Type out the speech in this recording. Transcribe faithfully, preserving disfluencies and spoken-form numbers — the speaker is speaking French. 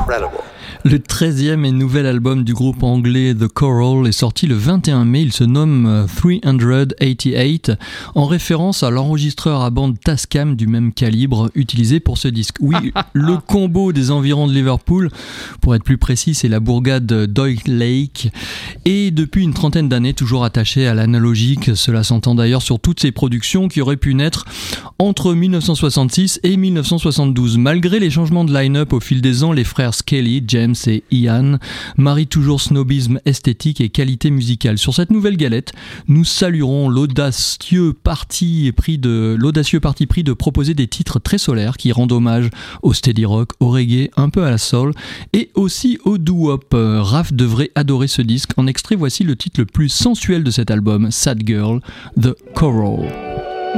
Le treizième et nouvel album du groupe anglais The Coral est sorti le vingt et un mai. Il se nomme trois cent quatre-vingt-dix-huit en référence à l'enregistreur à bande Tascam du même calibre utilisé pour ce disque. Oui, le combo des environs de Liverpool, pour être plus précis, c'est la bourgade d'Oy Lake, et depuis une trentaine d'années toujours attaché à l'analogique. Cela s'entend d'ailleurs sur toutes ces productions qui auraient pu naître entre dix-neuf cent soixante-six et dix-neuf cent soixante-douze. Malgré les changements de line-up au fil des ans, les frères Skelly, James et Ian marient toujours snobisme esthétique et qualité musicale. Sur cette nouvelle galette, nous saluerons l'audacieux parti pris de, l'audacieux parti pris de proposer des titres très solaires qui rendent hommage au steady rock, au reggae, un peu à la soul et aussi au doo-wop. Raph devrait adorer ce disque. En extrait, voici le titre le plus sensuel de cet album, Sad Girl, The Coral.